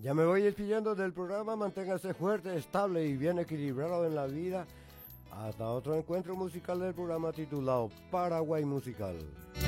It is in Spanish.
Ya me voy despidiendo del programa. Manténgase fuerte, estable y bien equilibrado en la vida. Hasta otro encuentro musical del programa titulado Paraguay Musical.